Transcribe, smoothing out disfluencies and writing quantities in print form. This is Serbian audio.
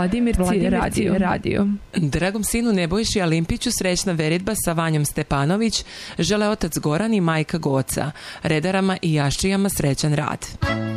Vladimirci radio. Dragom sinu Nebojši Alimpiću srećna veritba sa Vanjom Stepanović žele otac Goran i majka Goca. Redarama i jaščijama srećan rad.